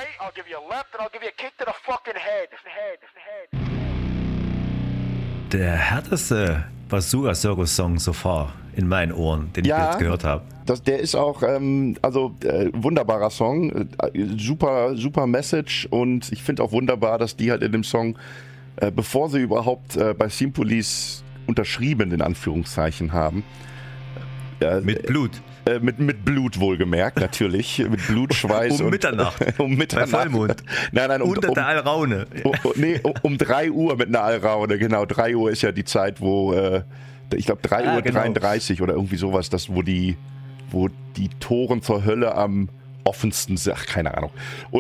I'll give you a left, and I'll give you a kick to the fucking head. Der härteste Bazooka Circus Song so far in meinen Ohren, den ich jetzt gehört habe. Der ist auch, wunderbarer Song, super Message, und ich finde auch wunderbar, dass die halt in dem Song, bevor sie überhaupt bei Scene Police unterschrieben, in Anführungszeichen, haben. Mit Blut. Mit Blut wohlgemerkt, natürlich. Mit Blut, Schweiß um Mitternacht. Um Mitternacht. Bei Vollmond. Nein, unter der Alraune. Um 3 Uhr mit einer Alraune, genau. 3 Uhr ist ja die Zeit, wo, ich glaube 3 Uhr genau. 33 oder irgendwie sowas, wo die Toren zur Hölle am offensten sind. Ach, keine Ahnung.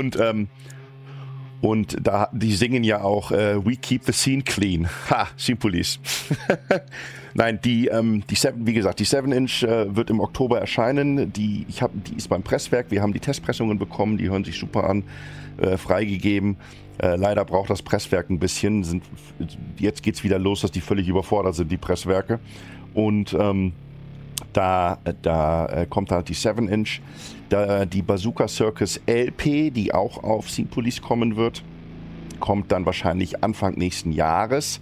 Und da, die singen ja auch We Keep the Scene Clean. Ha, Scene Police. Nein, die 7-Inch wird im Oktober erscheinen. Die ist beim Presswerk. Wir haben die Testpressungen bekommen. Die hören sich super an. Freigegeben. Leider braucht das Presswerk ein bisschen. Jetzt geht's wieder los, dass die völlig überfordert sind, die Presswerke. Und da kommt halt die 7-Inch. Die Bazooka Circus LP, die auch auf Scene Police kommen wird, kommt dann wahrscheinlich Anfang nächsten Jahres.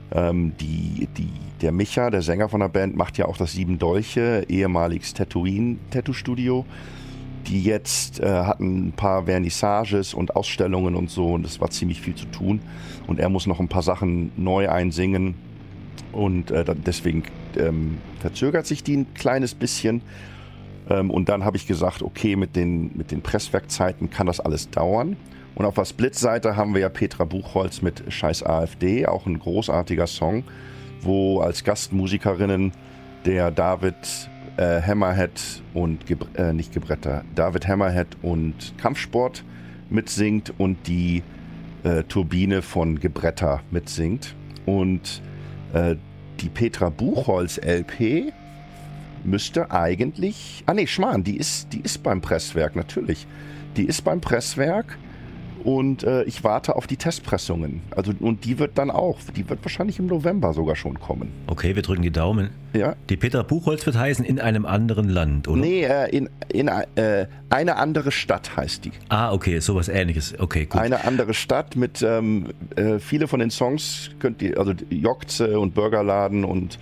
Der Micha, der Sänger von der Band, macht ja auch das 7 Dolche, ehemaliges Tattoo-Studio. Die jetzt hatten ein paar Vernissages und Ausstellungen und so, und es war ziemlich viel zu tun. Und er muss noch ein paar Sachen neu einsingen. Und deswegen verzögert sich die ein kleines bisschen. Und dann habe ich gesagt, okay, mit den Presswerkzeiten kann das alles dauern. Und auf der Split-Seite haben wir ja Petra Buchholz mit Scheiß AfD, auch ein großartiger Song, wo als Gastmusikerinnen der David Hammerhead und David Hammerhead und Kampfsport mitsingt und die Turbine von Gebretter mitsingt. Und die Petra Buchholz LP müsste eigentlich... Schmarrn, die ist beim Presswerk, natürlich. Die ist beim Presswerk und ich warte auf die Testpressungen. Und die wird wahrscheinlich im November sogar schon kommen. Okay, wir drücken die Daumen. Ja. Die Petra Buchholz wird heißen in einem anderen Land, oder? Nee, in eine andere Stadt heißt die. Ah, okay, sowas Ähnliches. Okay, gut. Eine andere Stadt mit viele von den Songs könnt ihr, also Jokze und Burgerladen und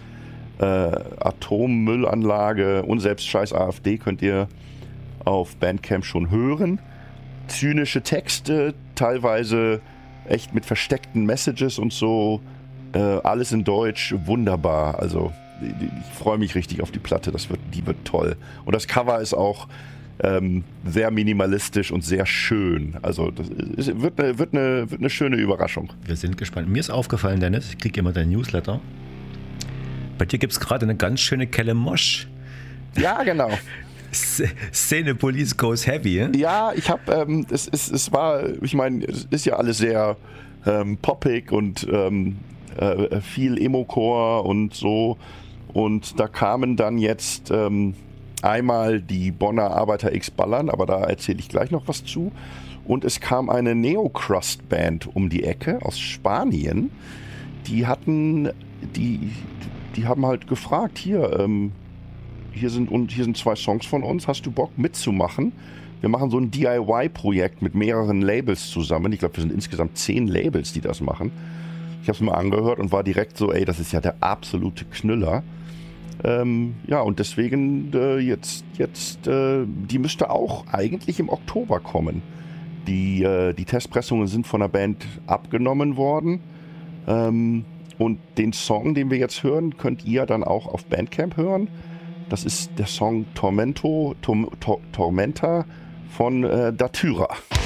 Atommüllanlage und selbst Scheiß AfD könnt ihr auf Bandcamp schon hören. Zynische Texte, teilweise echt mit versteckten Messages und so. Alles in Deutsch, wunderbar. Also ich freue mich richtig auf die Platte, die wird toll. Und das Cover ist auch sehr minimalistisch und sehr schön. Also das wird eine schöne Überraschung. Wir sind gespannt. Mir ist aufgefallen, Dennis, ich kriege immer dein Newsletter. Bei dir gibt es gerade eine ganz schöne Kelle Mosch. Ja, genau. Szene Police Goes Heavy. Ja, ich habe, es ist ja alles sehr poppig und viel Emo-Core und so. Und da kamen dann jetzt einmal die Bonner Arbeiter X Ballern, aber da erzähle ich gleich noch was zu. Und es kam eine Neo-Crust-Band um die Ecke aus Spanien. Die haben halt gefragt, hier sind 2 Songs von uns, hast du Bock mitzumachen? Wir machen so ein DIY-Projekt mit mehreren Labels zusammen. Ich glaube, wir sind insgesamt 10 Labels, die das machen. Ich habe es mir angehört und war direkt so, ey, das ist ja der absolute Knüller. Ja, und deswegen die müsste auch eigentlich im Oktober kommen. Die Testpressungen sind von der Band abgenommen worden. Und den Song, den wir jetzt hören, könnt ihr dann auch auf Bandcamp hören. Das ist der Song Tormenta von Datura.